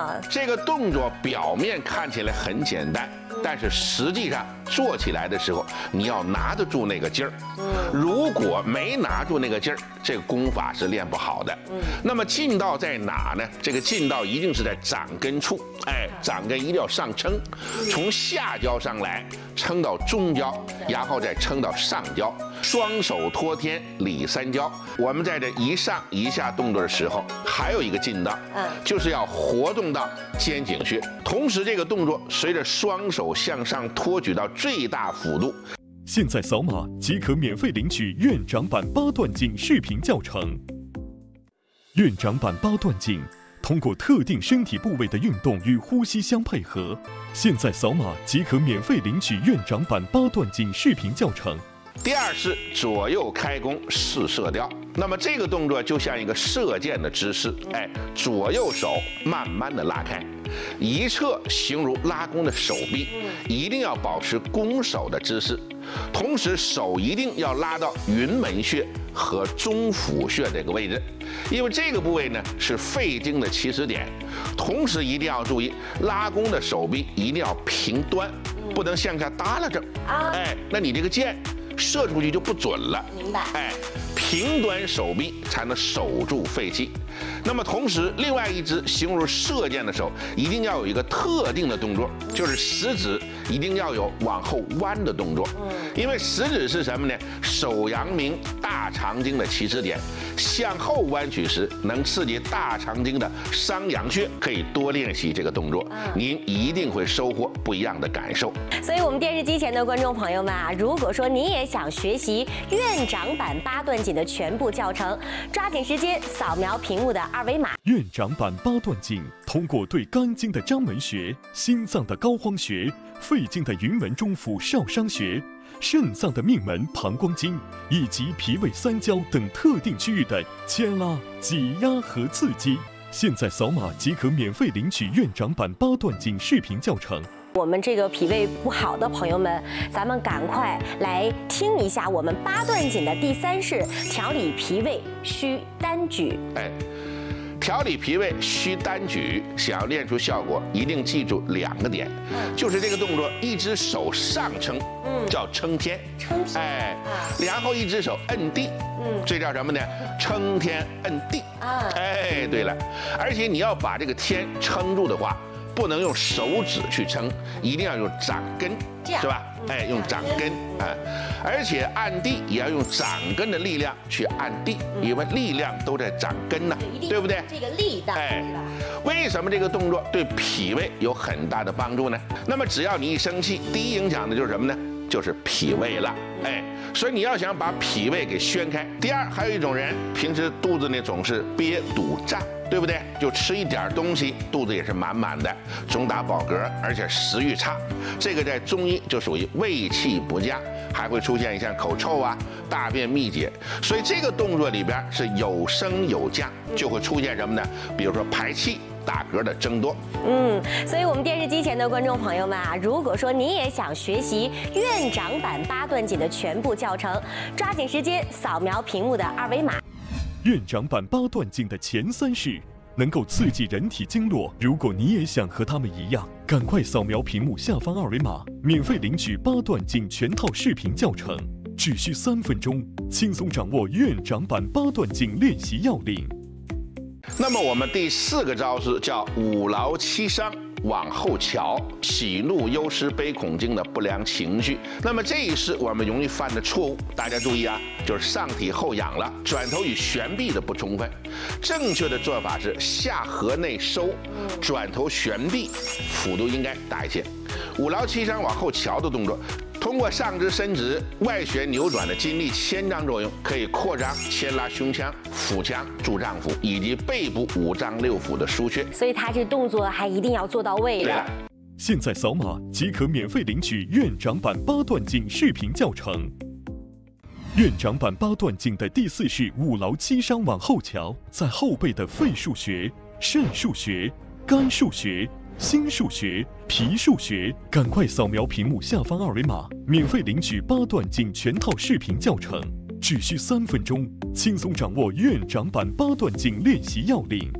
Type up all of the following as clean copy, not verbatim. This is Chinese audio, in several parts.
这个动作表面看起来很简单，但是实际上做起来的时候，你要拿得住那个劲儿。如果没拿住那个劲儿，这个功法是练不好的。那么劲道在哪呢？这个劲道一定是在掌根处，掌根一定要上撑，从下焦上来，撑到中焦，然后再撑到上焦，双手托天理三焦。我们在这一上一下动作的时候，还有一个劲道，就是要活动到肩颈穴，同时这个动作随着双手向上托举到最大幅度。 现在扫码即可免费领取院长版八段锦视频教程。院长版八段锦通过特定身体部位的运动与呼吸相配合。现在扫码即可免费领取院长版八段锦视频教程。 第二是左右开弓试射雕，那么这个动作就像一个射箭的姿势，左右手慢慢的拉开，一侧形如拉弓的手臂，一定要保持弓手的姿势，同时手一定要拉到云门穴和中府穴这个位置，因为这个部位呢是肺经的起始点，同时一定要注意拉弓的手臂一定要平端，不能向下耷拉着，那你这个箭射出去就不准了。 明白。 平端手臂才能守住肺气。那么同时，另外一只形如射箭的手，一定要有一个特定的动作，就是食指一定要有往后弯的动作。因为食指是什么呢？手阳明大肠经的起始点，向后弯曲时能刺激大肠经的商阳穴，可以多练习这个动作，您一定会收获不一样的感受。 所以，我们电视机前的观众朋友们啊，如果说你也想学习院长版八段锦的全部教程，抓紧时间扫描屏幕的二维码。 院长版八段锦通过对肝经的章门穴、心脏的膏肓穴、肺经的云门中府少商穴、肾脏的命门膀胱经以及脾胃三焦等特定区域的牵拉、挤压和刺激。现在扫码即可免费领取院长版八段锦视频教程。 我们这个脾胃不好的朋友们，咱们赶快来听一下我们八段锦的第三式：调理脾胃需单举。 调理脾胃需单举，想要练出效果，一定记住2个点，就是这个动作，一只手上撑，叫撑天，然后一只手摁地，这叫什么呢？撑天摁地。对了，而且你要把这个天撑住的话，不能用手指去撑，一定要用掌根，是吧？用掌根而且按地也要用掌根的力量去按地，因为力量都在掌根呢，对不对？ 这个力道， 为什么这个动作对脾胃有很大的帮助呢？那么只要你一生气，第一影响的就是什么呢？就是脾胃了，所以你要想把脾胃给宣开。第二，还有一种人平时肚子呢总是憋堵胀，对不对？就吃一点东西，肚子也是满满的，总打饱嗝，而且食欲差。这个在中医就属于胃气不佳，还会出现像口臭啊、大便秘结。所以这个动作里边是有升有降，就会出现什么呢？比如说排气、打嗝的增多。 所以我们电视机前的观众朋友们啊，如果说你也想学习院长版八段锦的全部教程，抓紧时间扫描屏幕的二维码。 院长版八段锦的前3式能够刺激人体经络，如果你也想和他们一样，赶快扫描屏幕下方二维码，免费领取八段锦全套视频教程，只需3分钟，轻松掌握院长版八段锦练习要领。 那么我们第4个招式叫五劳七伤往后瞧，喜怒忧思悲恐惊的不良情绪。那么这一式我们容易犯的错误，大家注意啊，就是上体后仰了，转头与旋臂的不充分。正确的做法是下颌内收，转头旋臂，幅度应该大一些。五劳七伤往后瞧的动作，通过上肢伸直、外旋扭转的筋力牵张作用，可以扩张牵拉胸腔、腹腔、柱脏腑以及背部5脏6腑的腧穴。 所以他这动作还一定要做到位了。 现在扫码即可免费领取院长版八段锦视频教程。院长版八段锦的第4式五劳七伤往后瞧，在后背的肺腧穴、肾腧穴、肝腧穴、心腧穴、脾腧穴，赶快扫描屏幕下方二维码，免费领取八段锦全套视频教程，只需3分钟，轻松掌握院长版八段锦练习要领。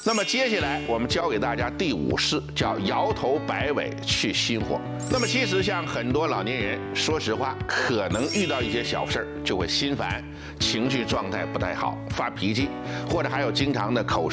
那么接下来我们教给大家第5式，叫摇头摆尾去心火。那么其实像很多老年人，说实话，可能遇到一些小事儿就会心烦，情绪状态不太好，发脾气，或者还有经常的口